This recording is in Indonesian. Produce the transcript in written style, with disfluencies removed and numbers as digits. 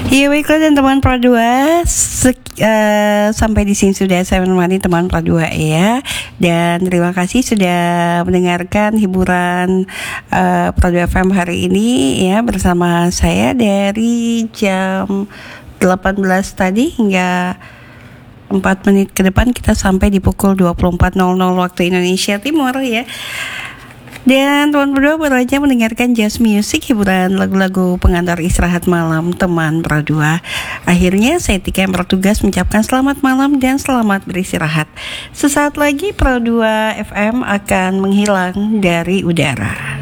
Iya baiklah dan teman Pro 2 sampai di sini sudah saya menemani teman Pro 2 ya. Dan terima kasih sudah mendengarkan hiburan Pro 2 FM hari ini ya, bersama saya dari jam 18 tadi hingga 4 menit ke depan kita sampai di pukul 24.00 waktu Indonesia Timur ya. Dan teman berdua baru aja mendengarkan jazz music, hiburan lagu-lagu pengantar istirahat malam teman Pro 2. Akhirnya saya Tika yang bertugas mengucapkan selamat malam dan selamat beristirahat. Sesaat lagi Pro 2 FM akan menghilang dari udara.